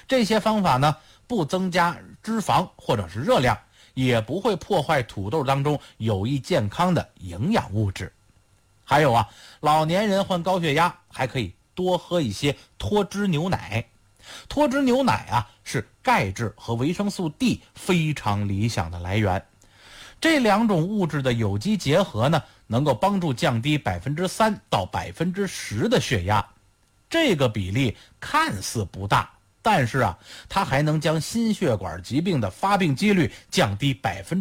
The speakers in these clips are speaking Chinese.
这些方法呢，不增加脂肪或者是热量，也不会破坏土豆当中有益健康的营养物质。还有啊，老年人患高血压还可以多喝一些脱脂牛奶。脱脂牛奶啊，是钙质和维生素 D 非常理想的来源。这两种物质的有机结合呢，能够帮助降低3%到10%的血压。这个比例看似不大，但是啊，它还能将心血管疾病的发病几率降低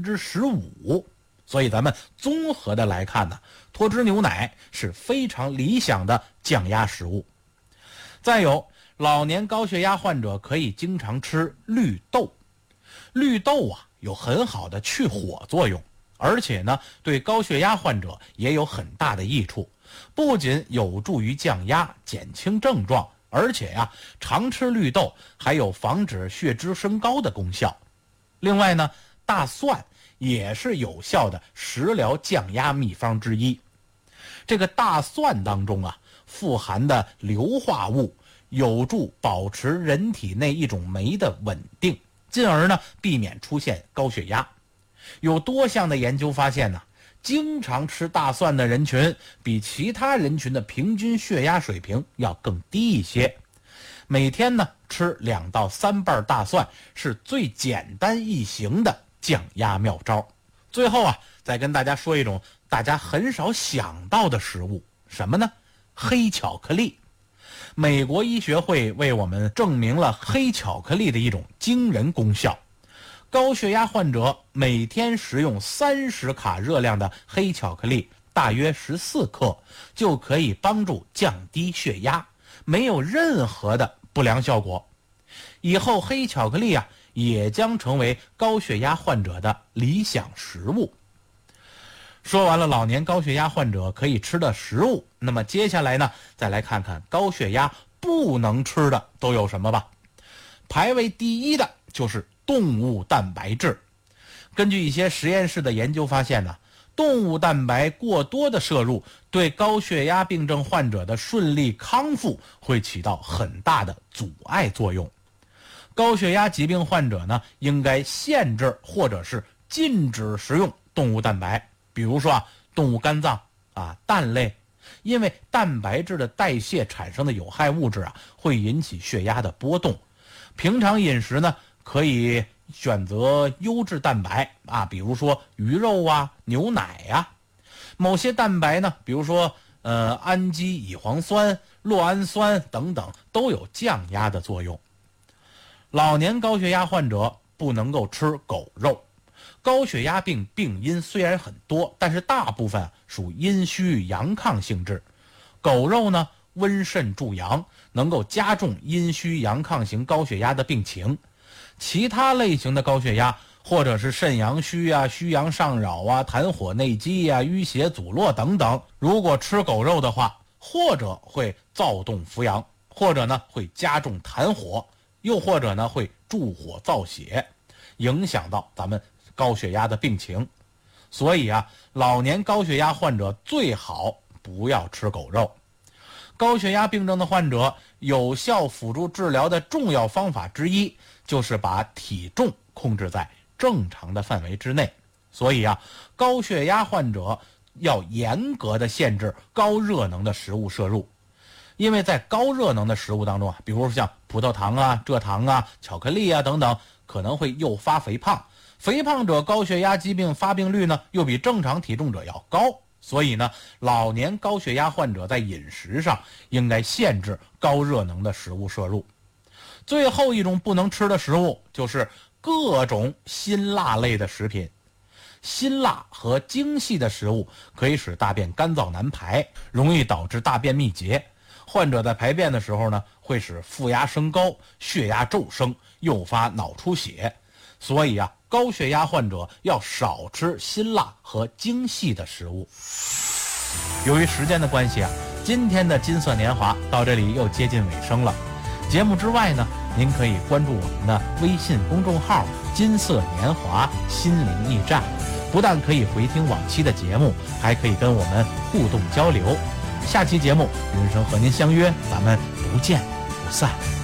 15%。所以咱们综合的来看呢，脱脂牛奶是非常理想的降压食物。再有，老年高血压患者可以经常吃绿豆。绿豆啊，有很好的去火作用，而且呢，对高血压患者也有很大的益处。不仅有助于降压、减轻症状，而且呀，常吃绿豆还有防止血脂升高的功效。另外呢，大蒜也是有效的食疗降压秘方之一。这个大蒜当中啊，富含的硫化物有助保持人体内一种酶的稳定，进而呢避免出现高血压。有多项的研究发现呢，经常吃大蒜的人群比其他人群的平均血压水平要更低一些。每天呢吃2到3瓣大蒜是最简单易行的降压妙招。最后啊，再跟大家说一种大家很少想到的食物，什么呢？黑巧克力。美国医学会为我们证明了黑巧克力的一种惊人功效。高血压患者每天食用30卡热量的黑巧克力，大约14克，就可以帮助降低血压，没有任何的不良效果。以后黑巧克力啊，也将成为高血压患者的理想食物。说完了老年高血压患者可以吃的食物，那么接下来呢，再来看看高血压不能吃的都有什么吧。排位第一的就是动物蛋白质。根据一些实验室的研究发现呢，动物蛋白过多的摄入对高血压病症患者的顺利康复会起到很大的阻碍作用。高血压疾病患者呢，应该限制或者是禁止食用动物蛋白，比如说动物肝脏蛋类，因为蛋白质的代谢产生的有害物质会引起血压的波动。平常饮食呢，可以选择优质蛋白比如说鱼肉牛奶某些蛋白呢，比如说氨基乙磺酸、酪氨酸等等，都有降压的作用。老年高血压患者不能够吃狗肉。高血压病病因虽然很多，但是大部分属阴虚阳亢性质。狗肉呢，温肾助阳，能够加重阴虚阳亢型高血压的病情。其他类型的高血压，或者是肾阳虚虚阳上扰痰火内积淤血阻络等等，如果吃狗肉的话，或者会躁动扶阳，或者呢会加重痰火，又或者呢会助火造血，影响到咱们高血压的病情。所以老年高血压患者最好不要吃狗肉。高血压病症的患者有效辅助治疗的重要方法之一，就是把体重控制在正常的范围之内。所以高血压患者要严格的限制高热能的食物摄入。因为在高热能的食物当中比如像葡萄糖蔗糖巧克力等等，可能会诱发肥胖。肥胖者高血压疾病发病率呢，又比正常体重者要高。所以呢，老年高血压患者在饮食上应该限制高热能的食物摄入。最后一种不能吃的食物就是各种辛辣类的食品。辛辣和精细的食物可以使大便干燥难排，容易导致大便秘结。患者在排便的时候呢，会使腹压升高，血压骤升，诱发脑出血。所以高血压患者要少吃辛辣和精细的食物。由于时间的关系今天的金色年华到这里又接近尾声了。节目之外呢，您可以关注我们的微信公众号金色年华心灵驿站，不但可以回听往期的节目，还可以跟我们互动交流。下期节目云生和您相约，咱们不见不散。